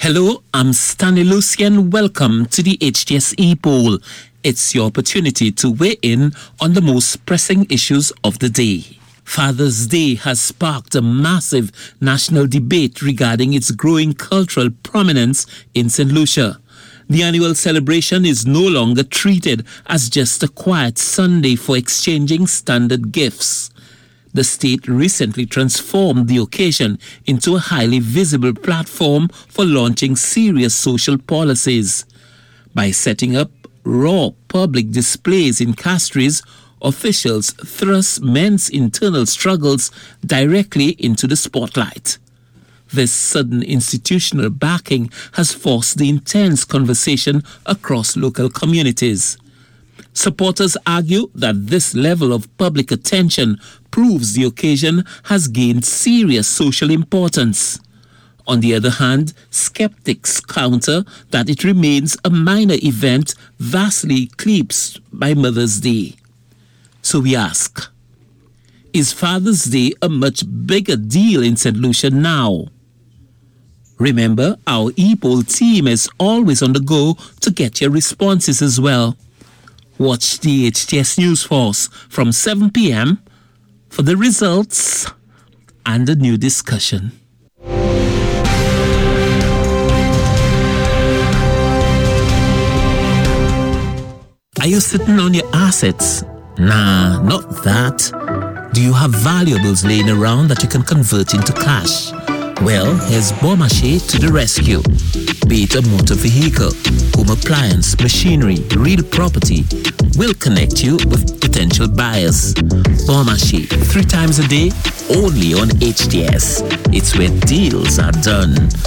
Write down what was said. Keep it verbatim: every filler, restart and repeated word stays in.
Hello, I'm Stanley Lucian. Welcome to the H T S E-Poll. It's your opportunity to weigh in on the most pressing issues of the day. Father's Day has sparked a massive national debate regarding its growing cultural prominence in Saint Lucia. The annual celebration is no longer treated as just a quiet Sunday for exchanging standard gifts. The state recently transformed the occasion into a highly visible platform for launching serious social policies. By setting up raw public displays in Castries, officials thrust men's internal struggles directly into the spotlight. This sudden institutional backing has forced the intense conversation across local communities. Supporters argue that this level of public attention proves the occasion has gained serious social importance. On the other hand, skeptics counter that it remains a minor event vastly eclipsed by Mother's Day. So we ask, is Father's Day a much bigger deal in Saint Lucia now? Remember, our E-Poll team is always on the go to get your responses as well. Watch the H T S News Force from seven p.m. for the results and a new discussion. Are you sitting on your assets? Nah, not that. Do you have valuables laying around that you can convert into cash? Well, here's Beaumarchais to the rescue. Be it a motor vehicle, home appliance, machinery, real property, we'll connect you with potential buyers. Beaumarchais, three times a day, only on H T S. It's where deals are done.